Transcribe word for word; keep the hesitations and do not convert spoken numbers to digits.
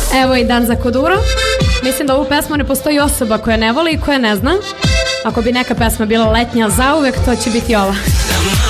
Evo i Dan za Kuduro. Mislim da ovu pesmu ne postoji osoba koja ne voli i koja ne zna. Ako bi neka pesma bila letnja zauvek, to će biti ova.